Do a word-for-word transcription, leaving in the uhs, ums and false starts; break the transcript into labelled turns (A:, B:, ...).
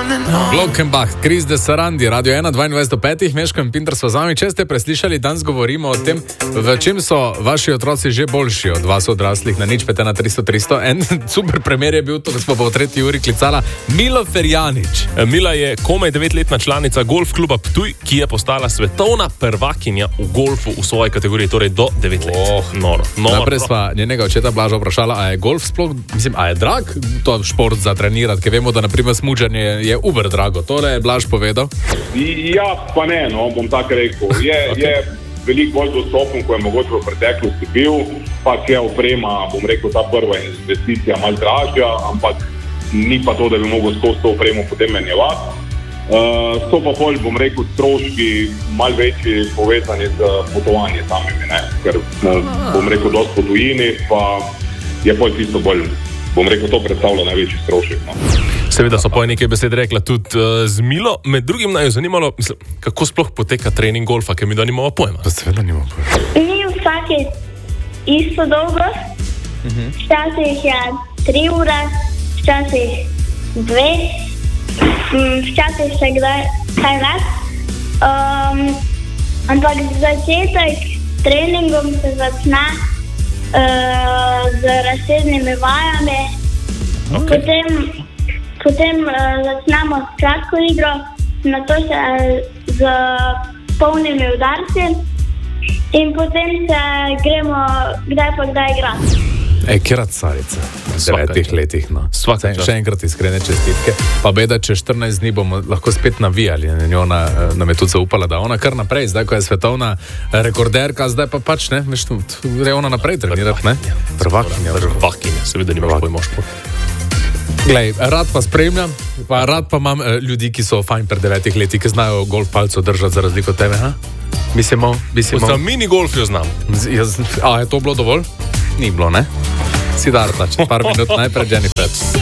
A: Glockenbach, Chris de Sarandi, Radio ena, dvaindvajset do petih, Meško in Pinter sva z vami. Če ste preslišali, danes govorimo o tem, v čem so vaši otroci že boljši od vas odraslih. Na nič pete na tristo tristo. En super primer je bil to, ko smo pa v tretji uri klicala Milo Ferjanič.
B: Mila je komaj devetletna članica golf kluba Ptuj, ki je postala svetovna prvakinja v golfu v svoji kategoriji, torej do devet let.
A: Oh,
B: noro, noro.
A: Naprej sva njenega očeta Blaža vprašala, a je golf sploh, mislim, a je drag to šport za trenirati, ker vemo, da naprimer smučanje je uber drago. Tole je Blaž povedal.
C: Ja, pa ne, no, bom tako rekel. Je, okay. je veliko bolj dostopen, ko je mogoče v preteklosti bil, pa je oprema, bom rekel, ta prva investicija malo dražja, ampak ni pa to, da bi mogel skozi to opremo potem menjevati. Uh, so pa bolj, bom rekel, stroški malo večji povezani z potovanjem samimi, ne? Ker uh, bom rekel, dosti po tujini, pa je bolj tisto bolj, bom rekel, to predstavlja največji strošek. No?
B: Seveda so pa nekaj besed rekla tudi uh, z Milo. Med drugim naj jo zanimalo, mislim, kako sploh poteka trening golfa, ker mi da nimamo pojma.
A: Pa seveda nimamo pojma.
D: Ni vsake isto dolgo. Uh-huh. Včasih je tri ure, včasih dve, včasih še kdaj kaj več. Um, ampak začetek treningom se začne uh, z razsežnimi vajami. Okay. Potem Potem uh, začnemo s kratko igro, nato še z polnimi udarci in potem se gremo kdaj pa kdaj igrati.
A: Ej, kjera carica v devetih letih, no. Svaka še enkrat iskrene čestitke. Pa beda, če štirinajst dni bomo lahko spet navijali. Ona nam je tudi zaupala, da ona kar naprej, zdaj ko je svetovna rekorderka, zdaj pa pač, ne, veš, gre ona naprej trenirati, ne? Prvakinja.
B: Prvakinja, seveda nimaš pojma šport.
A: Glej, rad pa spremljam, pa rad pa imam eh, ljudi, ki so fajn pred devetih letih, ki znajo golf palco držati za razliko tebe, ha? Mislimo, mislimo.
B: Za mini golf jo znam.
A: Jaz, a je to bilo dovolj? Ni bilo, ne? Si dar, tač, par minut najprej, Jennifer.